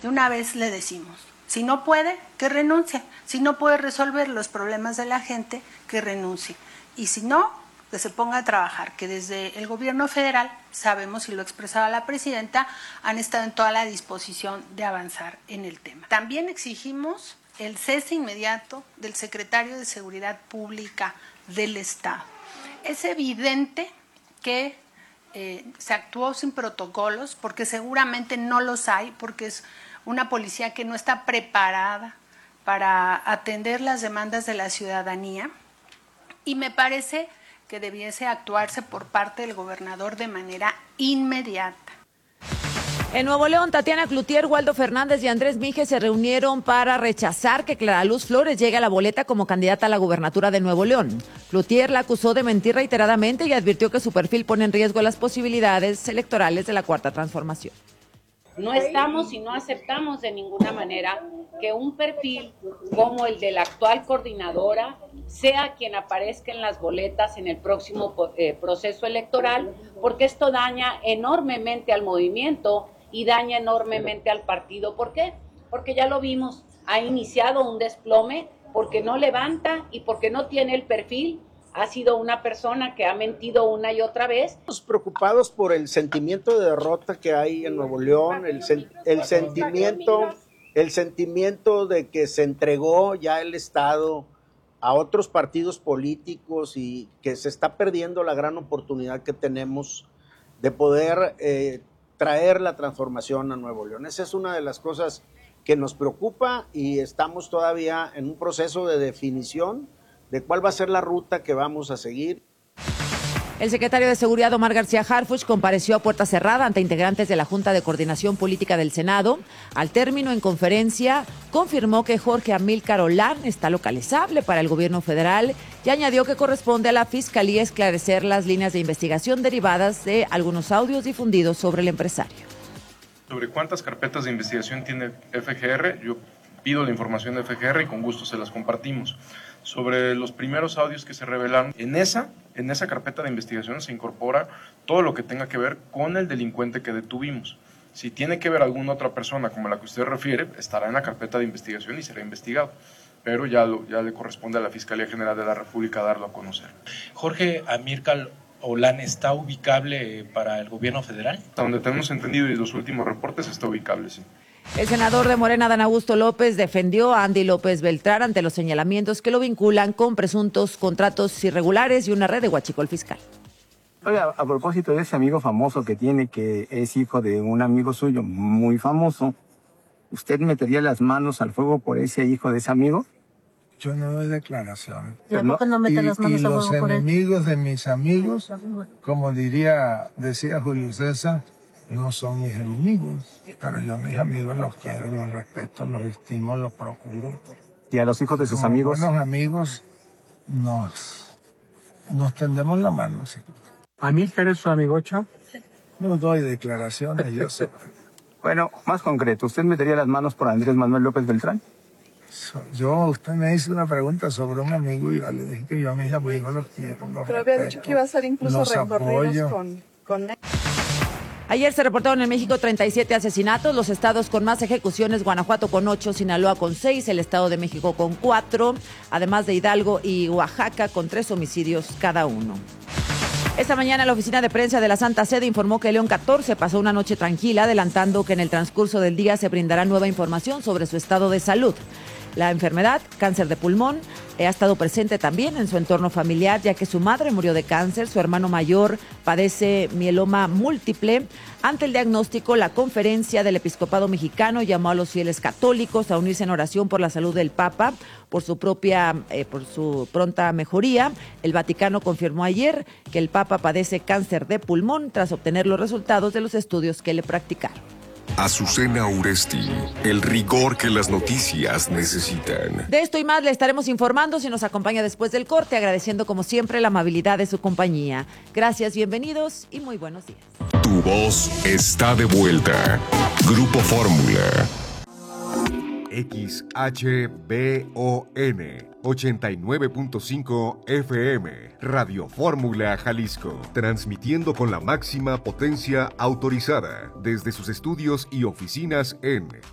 de una vez le decimos, si no puede, que renuncie. Si no puede resolver los problemas de la gente, que renuncie. Y si no, que se ponga a trabajar, que desde el gobierno federal, sabemos, y lo expresaba la presidenta, han estado en toda la disposición de avanzar en el tema. También exigimos el cese inmediato del secretario de Seguridad Pública del Estado. Es evidente que se actuó sin protocolos, porque seguramente no los hay, porque es una policía que no está preparada para atender las demandas de la ciudadanía, y me parece que debiese actuarse por parte del gobernador de manera inmediata. En Nuevo León, Tatiana Cloutier, Waldo Fernández y Andrés Mije se reunieron para rechazar que Clara Luz Flores llegue a la boleta como candidata a la gubernatura de Nuevo León. Cloutier la acusó de mentir reiteradamente y advirtió que su perfil pone en riesgo las posibilidades electorales de la Cuarta Transformación. No estamos y no aceptamos de ninguna manera que un perfil como el de la actual coordinadora sea quien aparezca en las boletas en el próximo proceso electoral, porque esto daña enormemente al movimiento y daña enormemente al partido. ¿Por qué? Porque ya lo vimos, ha iniciado un desplome porque no levanta y porque no tiene el perfil. Ha sido una persona que ha mentido una y otra vez. Estamos preocupados por el sentimiento de derrota que hay en Nuevo León, el sentimiento de que se entregó ya el Estado a otros partidos políticos y que se está perdiendo la gran oportunidad que tenemos de poder traer la transformación a Nuevo León. Esa es una de las cosas que nos preocupa y estamos todavía en un proceso de definición de cuál va a ser la ruta que vamos a seguir. El secretario de Seguridad, Omar García Harfuch, compareció a puerta cerrada ante integrantes de la Junta de Coordinación Política del Senado. Al término, en conferencia, confirmó que Jorge Amílcar Olán está localizable para el gobierno federal y añadió que corresponde a la Fiscalía esclarecer las líneas de investigación derivadas de algunos audios difundidos sobre el empresario. Sobre cuántas carpetas de investigación tiene FGR, yo pido la información de FGR y con gusto se las compartimos. Sobre los primeros audios que se revelaron, en esa carpeta de investigación se incorpora todo lo que tenga que ver con el delincuente que detuvimos. Si tiene que ver alguna otra persona como la que usted refiere, estará en la carpeta de investigación y será investigado. Pero ya le corresponde a la Fiscalía General de la República darlo a conocer. Jorge Amílcar Olán, ¿está ubicable para el gobierno federal? Hasta donde tenemos entendido y los últimos reportes está ubicable, sí. El senador de Morena, Adán Augusto López, defendió a Andy López Beltrán ante los señalamientos que lo vinculan con presuntos contratos irregulares y una red de huachicol fiscal. Oiga, a propósito de ese amigo famoso que tiene, que es hijo de un amigo suyo muy famoso, ¿usted metería las manos al fuego por ese hijo de ese amigo? Yo no doy declaración. ¿Y por qué no mete las manos al fuego por él? Los enemigos de mis amigos, como decía Julio César, no son mis enemigos, pero yo a mis amigos los quiero, los respeto, los estimo, los procuro. ¿Y a los hijos de sus amigos? Buenos amigos nos tendemos la mano. ¿Sí? ¿Amílcar es su amigocho? No doy declaraciones, yo sé. Bueno, más concreto, ¿usted metería las manos por Andrés Manuel López Beltrán? Usted me hizo una pregunta sobre un amigo y yo le dije que yo a mis amigos los quiero, los Pero había dicho que iba a ser incluso recorridos con él. Ayer se reportaron en México 37 asesinatos, los estados con más ejecuciones, Guanajuato con 8, Sinaloa con 6, el Estado de México con 4, además de Hidalgo y Oaxaca con 3 homicidios cada uno. Esta mañana la oficina de prensa de la Santa Sede informó que León XIV pasó una noche tranquila, adelantando que en el transcurso del día se brindará nueva información sobre su estado de salud. La enfermedad, cáncer de pulmón, ha estado presente también en su entorno familiar, ya que su madre murió de cáncer, su hermano mayor padece mieloma múltiple. Ante el diagnóstico, la Conferencia del Episcopado Mexicano llamó a los fieles católicos a unirse en oración por la salud del Papa, por su pronta mejoría. El Vaticano confirmó ayer que el Papa padece cáncer de pulmón tras obtener los resultados de los estudios que le practicaron. Azucena Uresti, el rigor que las noticias necesitan. De esto y más le estaremos informando si nos acompaña después del corte, agradeciendo como siempre la amabilidad de su compañía. Gracias, bienvenidos y muy buenos días. Tu voz está de vuelta. Grupo Fórmula. XHBON 89.5 FM, Radio Fórmula Jalisco, transmitiendo con la máxima potencia autorizada desde sus estudios y oficinas en